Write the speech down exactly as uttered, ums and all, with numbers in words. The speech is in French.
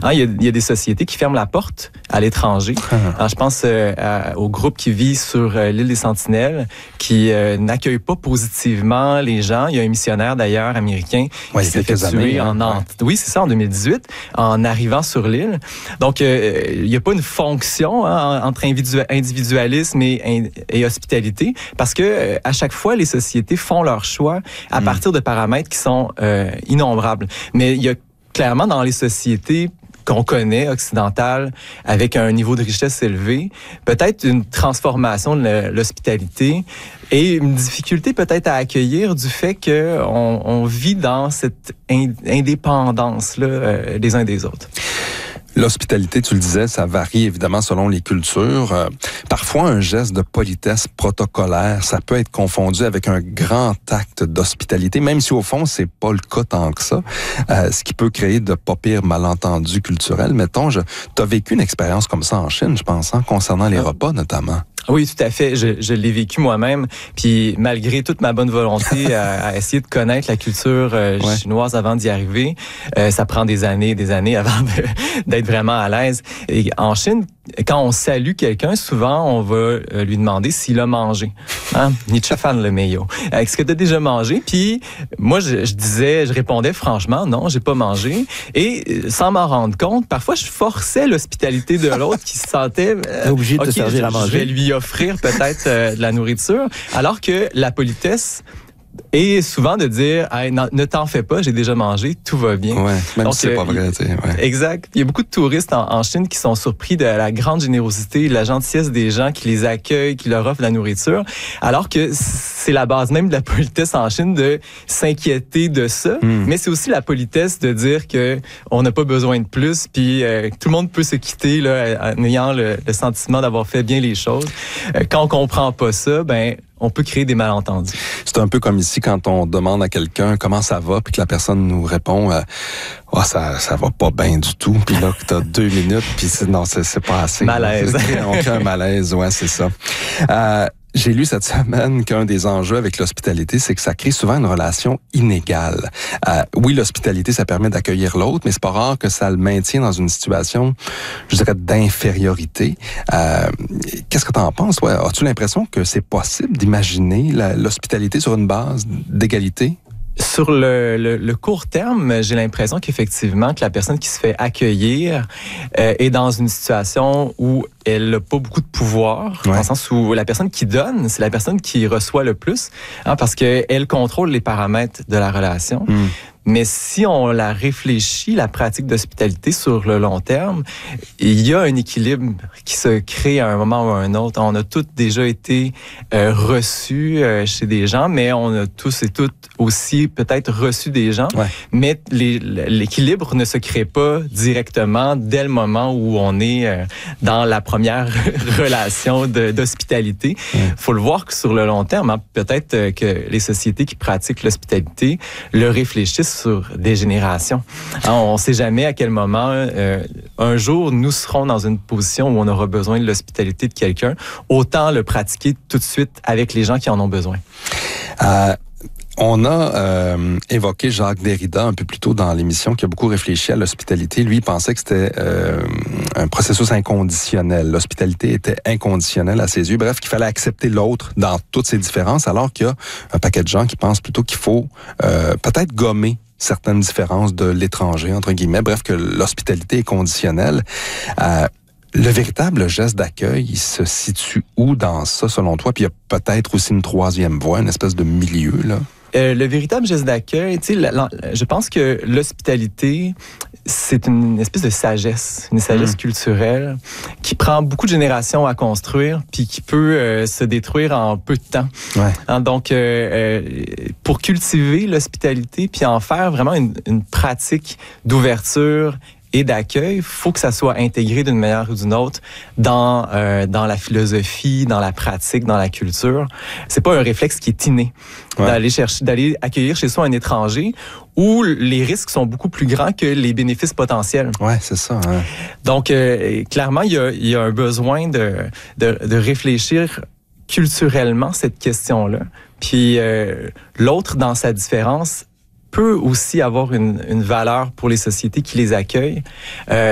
Hein, il y a, il y a des sociétés qui ferment la porte à l'étranger. Alors, je pense euh, à, au groupe qui vit sur euh, l'île des Sentinelles, qui euh, n'accueille pas positivement les gens. Il y a un missionnaire d'ailleurs américain ouais, qui s'est fait tuer années, en hein, ouais. Oui, c'est ça, en deux mille dix-huit, en arrivant sur l'île. Donc, euh, il n'y a pas une fonction hein, entre individualisme et, et hospitalité, parce que euh, à chaque fois, les sociétés font leur choix à mmh. partir de paramètres qui sont euh, innombrables. Mais il y a clairement dans les sociétés qu'on connaît, occidentales, avec un niveau de richesse élevé, peut-être une transformation de l'hospitalité et une difficulté peut-être à accueillir du fait qu'on on vit dans cette in- indépendance-là euh, des uns des autres. L'hospitalité, tu le disais, ça varie évidemment selon les cultures. Euh, parfois, un geste de politesse protocolaire, ça peut être confondu avec un grand acte d'hospitalité, même si au fond, c'est pas le cas tant que ça, euh, ce qui peut créer de pas pires malentendus culturels. Mettons, tu as vécu une expérience comme ça en Chine, je pense, hein, concernant les repas notamment. Oui, tout à fait. Je, je l'ai vécu moi-même. Puis malgré toute ma bonne volonté à, à essayer de connaître la culture euh, ouais. chinoise avant d'y arriver, euh, ça prend des années et des années avant de, d'être vraiment à l'aise. Et en Chine, quand on salue quelqu'un, souvent, on va euh, lui demander s'il a mangé. Hein? Nietzsche fan le meilleur. Est-ce que tu as déjà mangé? Puis moi, je, je disais, je répondais franchement, non, j'ai pas mangé. Et sans m'en rendre compte, parfois, je forçais l'hospitalité de l'autre qui se sentait... Euh, obligé de okay, te servir je, à manger. Je vais lui offrir peut-être euh, de la nourriture, alors que la politesse est souvent de dire hey, « Ne t'en fais pas, j'ai déjà mangé, tout va bien. » Ouais, même Donc, si c'est euh, pas vrai. Tu sais, ouais. Exact. Il y a beaucoup de touristes en, en Chine qui sont surpris de la grande générosité, de la gentillesse des gens qui les accueillent, qui leur offrent de la nourriture, alors que c'est la base même de la politesse en Chine de s'inquiéter de ça, mm. mais c'est aussi la politesse de dire que on n'a pas besoin de plus, puis euh, tout le monde peut se quitter là, en ayant le, le sentiment d'avoir fait bien les choses. Euh, quand on comprend pas ça, ben on peut créer des malentendus. C'est un peu comme ici quand on demande à quelqu'un comment ça va, puis que la personne nous répond euh, oh, ça ça va pas bien du tout, puis là que t'as deux minutes, puis c'est, non c'est, c'est pas assez. Malaise. On crée un malaise, ouais c'est ça. Euh, J'ai lu cette semaine qu'un des enjeux avec l'hospitalité, c'est que ça crée souvent une relation inégale. Euh, oui, l'hospitalité, ça permet d'accueillir l'autre, mais c'est pas rare que ça le maintient dans une situation, je dirais, d'infériorité. Euh, qu'est-ce que tu en penses, toi? As-tu l'impression que c'est possible d'imaginer la, l'hospitalité sur une base d'égalité? Sur le, le, le court terme, j'ai l'impression qu'effectivement, que la personne qui se fait accueillir euh, est dans une situation où elle n'a pas beaucoup de pouvoir, ouais. dans le sens où la personne qui donne, c'est la personne qui reçoit le plus, hein, parce qu'elle contrôle les paramètres de la relation. Mm. Mais si on la réfléchit, la pratique d'hospitalité sur le long terme, il y a un équilibre qui se crée à un moment ou à un autre. On a tous déjà été euh, reçus euh, chez des gens, mais on a tous et toutes aussi peut-être reçu des gens. Ouais. Mais les, l'équilibre ne se crée pas directement dès le moment où on est euh, dans la première relation de, d'hospitalité. Il ouais. faut le voir que sur le long terme, hein, peut-être que les sociétés qui pratiquent l'hospitalité le réfléchissent sur des générations. Hein, on ne sait jamais à quel moment, euh, un jour, nous serons dans une position où on aura besoin de l'hospitalité de quelqu'un. Autant le pratiquer tout de suite avec les gens qui en ont besoin. Euh... On a euh, évoqué Jacques Derrida un peu plus tôt dans l'émission, qui a beaucoup réfléchi à l'hospitalité. Lui, il pensait que c'était euh, un processus inconditionnel. L'hospitalité était inconditionnelle à ses yeux. Bref, qu'il fallait accepter l'autre dans toutes ses différences, alors qu'il y a un paquet de gens qui pensent plutôt qu'il faut euh, peut-être gommer certaines différences de l'étranger, entre guillemets. Bref, que l'hospitalité est conditionnelle. Euh, Le véritable geste d'accueil, il se situe où dans ça, selon toi? Puis il y a peut-être aussi une troisième voie, une espèce de milieu, là. Euh, le véritable geste d'accueil, tu sais, la, la, je pense que l'hospitalité, c'est une espèce de sagesse, une sagesse mmh. culturelle qui prend beaucoup de générations à construire, puis qui peut euh, se détruire en peu de temps. Ouais. Hein, donc, euh, euh, pour cultiver l'hospitalité, puis en faire vraiment une, une pratique d'ouverture et d'accueil, il faut que ça soit intégré d'une manière ou d'une autre dans euh, dans la philosophie, dans la pratique, dans la culture. C'est pas un réflexe qui est inné ouais. d'aller chercher, d'aller accueillir chez soi un étranger où les risques sont beaucoup plus grands que les bénéfices potentiels. Ouais, c'est ça. Hein. Donc euh, clairement, il y a il y a un besoin de de, de réfléchir culturellement cette question-là. Puis euh, l'autre dans sa différence peut aussi avoir une, une valeur pour les sociétés qui les accueillent. Euh,